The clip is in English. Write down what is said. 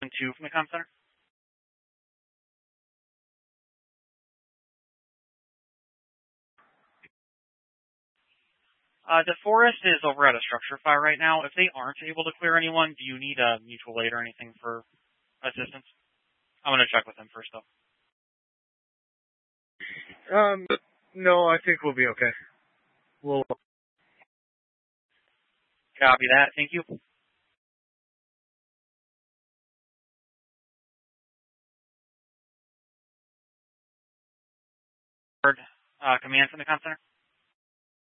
2 from the comm center. The forest is over at a structure fire right now. If they aren't able to clear anyone, do you need a mutual aid or anything for assistance? I'm going to check with them first, though. No, I think we'll be okay. We'll... Copy that. Thank you. Command from the comm center.